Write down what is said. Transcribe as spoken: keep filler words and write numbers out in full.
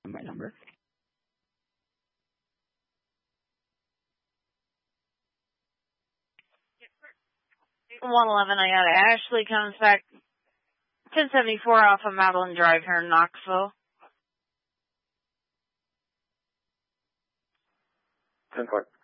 my number. one eleven, I got it. Ashley comes back. ten seventy-four off of Madeline Drive here in Knoxville. ten four.